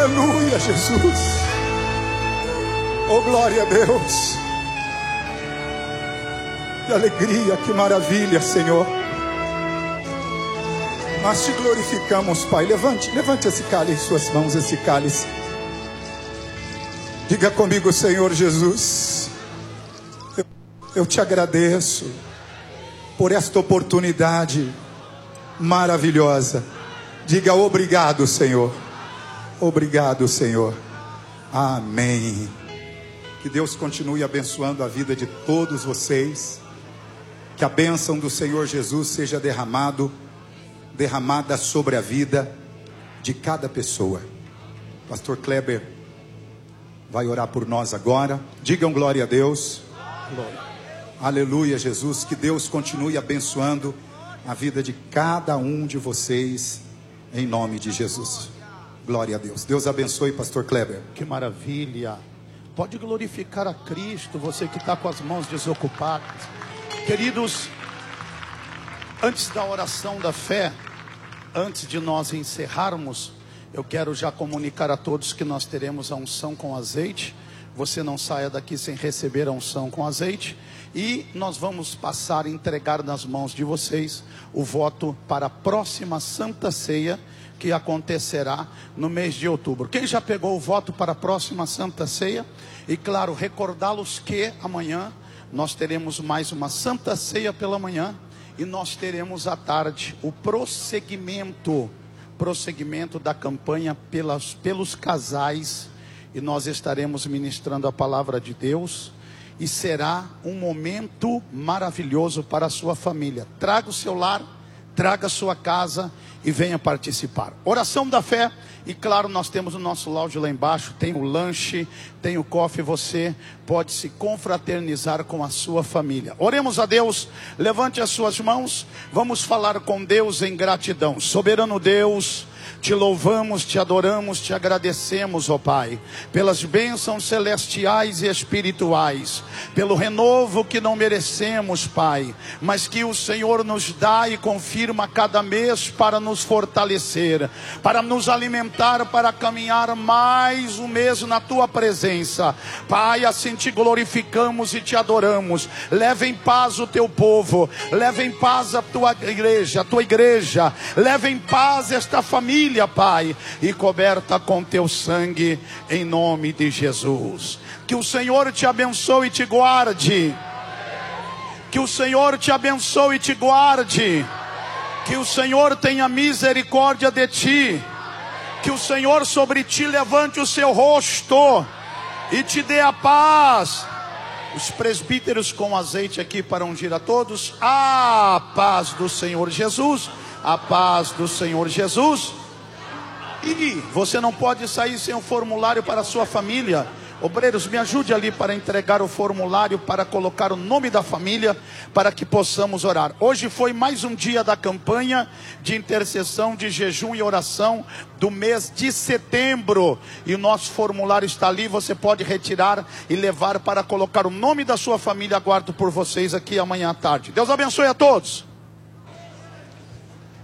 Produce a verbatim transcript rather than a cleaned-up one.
Aleluia, Jesus. Oh, glória a Deus. Que alegria, que maravilha, Senhor. Nós te glorificamos, Pai. Levante, levante esse cálice em suas mãos, esse cálice. Diga comigo, Senhor Jesus, eu, eu te agradeço por esta oportunidade maravilhosa. Diga obrigado, Senhor. Obrigado, Senhor. Amém. Que Deus continue abençoando a vida de todos vocês. Que a bênção do Senhor Jesus seja derramado, derramada sobre a vida de cada pessoa. Pastor Kleber vai orar por nós agora. Digam glória a Deus. Glória. Aleluia, Jesus. Que Deus continue abençoando a vida de cada um de vocês, em nome de Jesus. Glória a Deus. Deus abençoe, Pastor Kleber. Que maravilha. Pode glorificar a Cristo, você que está com as mãos desocupadas. Queridos, antes da oração da fé, antes de nós encerrarmos, eu quero já comunicar a todos que nós teremos a unção com azeite. Você não saia daqui sem receber a unção com azeite. E nós vamos passar a entregar nas mãos de vocês o voto para a próxima Santa Ceia, que acontecerá no mês de outubro. Quem já pegou o voto para a próxima Santa Ceia? E claro, recordá-los que amanhã nós teremos mais uma Santa Ceia pela manhã. E nós teremos à tarde o prosseguimento, prosseguimento da campanha pelas, pelos casais. E nós estaremos ministrando a palavra de Deus. E será um momento maravilhoso para a sua família. Traga o seu lar, traga a sua casa e venha participar. Oração da fé. E claro, nós temos o nosso lounge lá embaixo. Tem o lanche, tem o coffee. Você pode se confraternizar com a sua família. Oremos a Deus. Levante as suas mãos. Vamos falar com Deus em gratidão. Soberano Deus, te louvamos, te adoramos, te agradecemos, ó Pai, pelas bênçãos celestiais e espirituais, pelo renovo que não merecemos, Pai, mas que o Senhor nos dá e confirma cada mês para nos fortalecer, para nos alimentar, para caminhar mais um mês na Tua presença. Pai, assim te glorificamos e te adoramos. Leva em paz o Teu povo, leva em paz a Tua igreja, a Tua igreja, leva em paz esta família, Pai, e coberta com Teu sangue, em nome de Jesus. Que o Senhor te abençoe e te guarde. Que o Senhor te abençoe e te guarde. Que o Senhor tenha misericórdia de ti. Que o Senhor sobre ti levante o seu rosto e te dê a paz. Os presbíteros com azeite aqui para ungir a todos. A paz do Senhor Jesus. A paz do Senhor Jesus. E você não pode sair sem um formulário para a sua família. Obreiros, me ajude ali para entregar o formulário, para colocar o nome da família, para que possamos orar. Hoje foi mais um dia da campanha de intercessão, de jejum e oração do mês de setembro. E o nosso formulário está ali, você pode retirar e levar para colocar o nome da sua família. Aguardo por vocês aqui amanhã à tarde. Deus abençoe a todos.